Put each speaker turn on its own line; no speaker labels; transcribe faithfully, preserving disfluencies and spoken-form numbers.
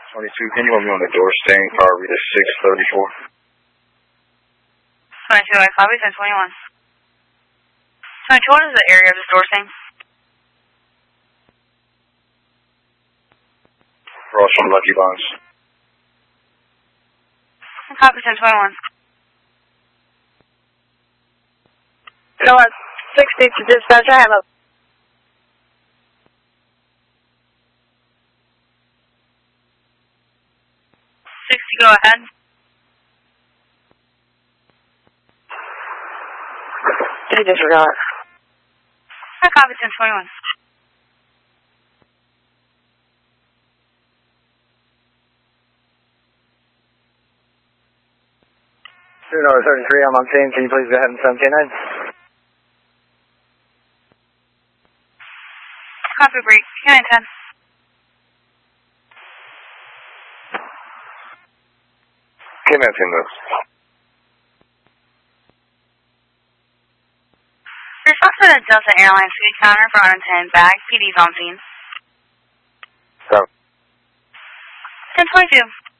twenty-two, can you want me on the door staying car reader six thirty-four?
twenty-two, I copy, ten twenty-one. twenty-two, what is the area of this door staying?
Cross from Lucky Bonds.
Copy, ten twenty-one.
No, uh, sixty to dispatch, I have a...
sixty, go ahead.
He disregard.
I copy, ten twenty-one.
Two North thirty-three, I'm on scene. Can you please go ahead and seven K nine?
Copy, break. K nine ten.
K nine ten moves.
Response to the Delta Airlines food counter for unattended bag. P D's on scene.
So.
ten twenty-two.